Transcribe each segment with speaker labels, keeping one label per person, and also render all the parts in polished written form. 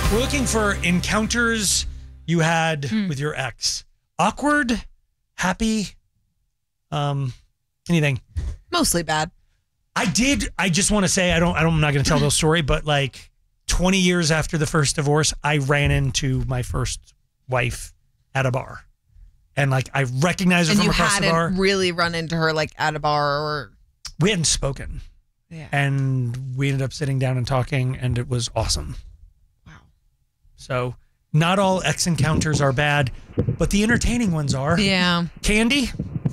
Speaker 1: We're looking for encounters you had with your ex. Awkward, happy, anything.
Speaker 2: Mostly bad.
Speaker 1: I just want to say, I'm not going to tell the story, but like 20 years after the first divorce, I ran into my first wife at a bar. And like, I recognized her from across the bar.
Speaker 2: And you hadn't really run into her like at a bar or...
Speaker 1: We hadn't spoken.
Speaker 2: Yeah.
Speaker 1: And we ended up sitting down and talking, and it was awesome.
Speaker 2: Wow.
Speaker 1: So not all ex encounters are bad, but the entertaining ones are.
Speaker 2: Yeah.
Speaker 1: Candy?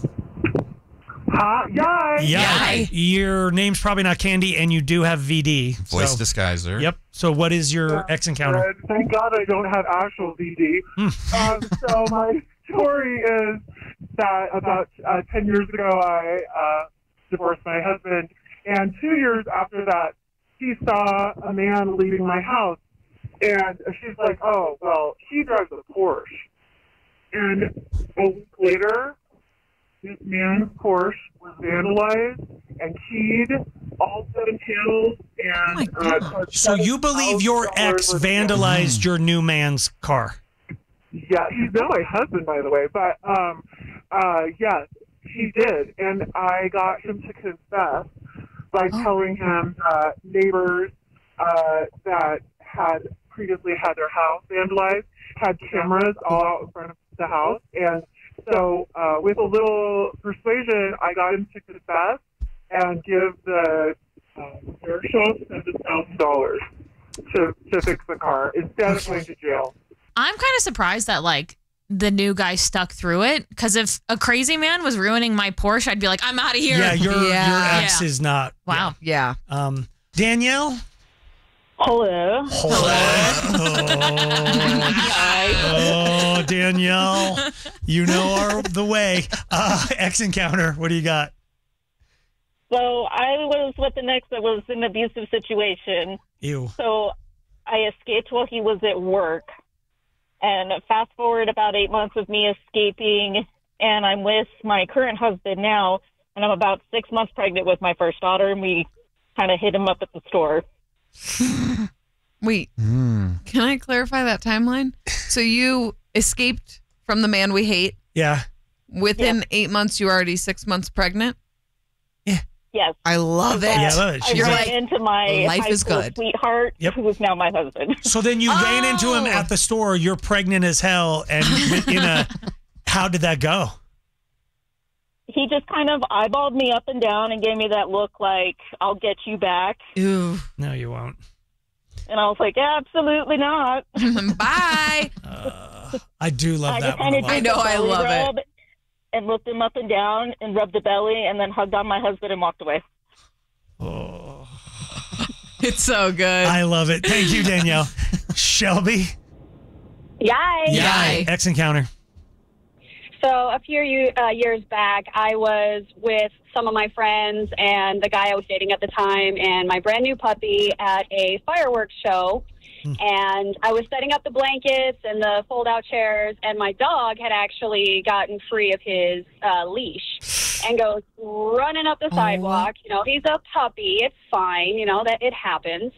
Speaker 3: Yay!
Speaker 1: Yeah. Your name's probably not Candy, and you do have VD.
Speaker 4: Voice disguiser.
Speaker 1: Yep. So what is your ex encounter?
Speaker 3: Thank God I don't have actual VD. So my story is that about 10 years ago, I divorced my husband. And 2 years after that, he saw a man leaving my house. And she's like, oh, well, he drives a Porsche. And a week later, this man's Porsche was vandalized and keyed, all 7 panels. And
Speaker 1: so you believe your ex vandalized your new man's car?
Speaker 3: Yeah, he's now my husband, by the way. But, yes, he did. And I got him to confess by telling him that neighbors that had previously had their house vandalized had cameras all out in front of the house. And so with a little persuasion, I got him to confess and give the repair shop $7,000 to fix the car instead of going to jail.
Speaker 5: I'm kind of surprised that, like, the new guy stuck through it, because if a crazy man was ruining my Porsche, I'd be like, I'm out of here.
Speaker 1: Yeah, your ex is not.
Speaker 5: Wow.
Speaker 2: Yeah.
Speaker 1: Danielle?
Speaker 3: Hello.
Speaker 1: Oh, Danielle. You know the way. Ex encounter. What do you got?
Speaker 6: So I was with an ex that was in an abusive situation.
Speaker 1: Ew.
Speaker 6: So I escaped while he was at work. And fast forward about 8 months of me escaping, and I'm with my current husband now, and I'm about 6 months pregnant with my first daughter, and we kind of hit him up at the store.
Speaker 2: Wait, can I clarify that timeline? So you escaped from the man we hate.
Speaker 1: Yeah.
Speaker 2: Within 8 months, you were already 6 months pregnant.
Speaker 6: Yes.
Speaker 2: I love it.
Speaker 1: Yeah, I love it.
Speaker 6: I ran into my
Speaker 2: life
Speaker 6: high
Speaker 2: is
Speaker 6: school
Speaker 2: good.
Speaker 6: sweetheart, who is now my husband.
Speaker 1: So then you ran into him at the store. You're pregnant as hell, and how did that go?
Speaker 6: He just kind of eyeballed me up and down and gave me that look like, I'll get you back.
Speaker 2: Ew.
Speaker 1: No, you won't.
Speaker 6: And I was like, absolutely not.
Speaker 2: Bye.
Speaker 1: I do love that one a lot.
Speaker 2: I know, I love it.
Speaker 6: And looked him up and down and rubbed the belly and then hugged on my husband and walked away.
Speaker 1: Oh.
Speaker 2: It's so good.
Speaker 1: I love it. Thank you, Danielle. Shelby?
Speaker 6: Yay.
Speaker 1: Ex encounter.
Speaker 7: So a few years back, I was with some of my friends and the guy I was dating at the time and my brand new puppy at a fireworks show. And I was setting up the blankets and the fold-out chairs, and my dog had actually gotten free of his leash and goes running up the sidewalk. You know, he's a puppy. It's fine. You know, that it happens.